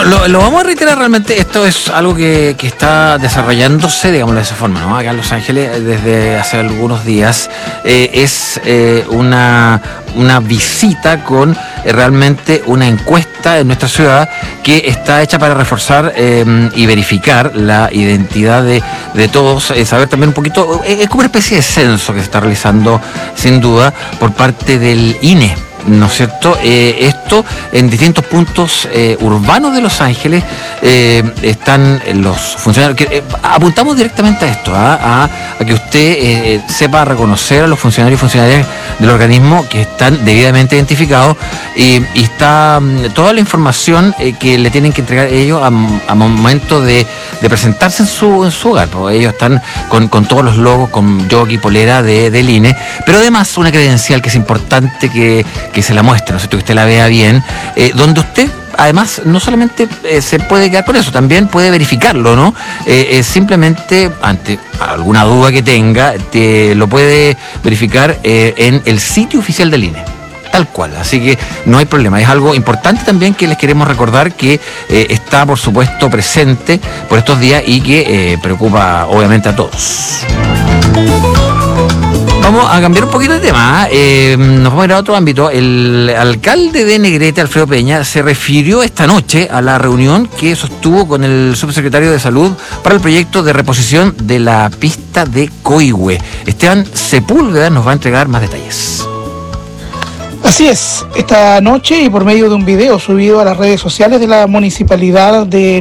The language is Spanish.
Bueno, lo vamos a reiterar realmente. Esto es algo que está desarrollándose, digámoslo de esa forma, ¿no? Acá en Los Ángeles desde hace algunos días. Es una visita con realmente una encuesta en nuestra ciudad que está hecha para reforzar y verificar la identidad de todos, saber también un poquito, es como una especie de censo que se está realizando sin duda por parte del INE. ¿No es cierto? Esto en distintos puntos urbanos de Los Ángeles están los funcionarios. Apuntamos directamente a esto, a que usted sepa reconocer a los funcionarios y funcionarias del organismo que están debidamente identificados y está toda la información que le tienen que entregar ellos a momento de presentarse en su hogar. Pues ellos están con todos los logos, con jockey, polera del INE, pero además una credencial que es importante que se la muestre, ¿no es cierto? Que usted la vea bien, donde usted además no solamente se puede quedar con eso, también puede verificarlo, ¿no? Simplemente ante alguna duda que tenga, lo puede verificar en el sitio oficial del INE. Tal cual, así que no hay problema. Es algo importante también que les queremos recordar que está, por supuesto, presente por estos días y que preocupa obviamente a todos. Vamos a cambiar un poquito de tema, nos vamos a ir a otro ámbito. El alcalde de Negrete, Alfredo Peña, se refirió esta noche a la reunión que sostuvo con el subsecretario de Salud para el proyecto de reposición de la pista de Coihue. Esteban Sepúlveda nos va a entregar más detalles. Así es, esta noche y por medio de un video subido a las redes sociales de la municipalidad de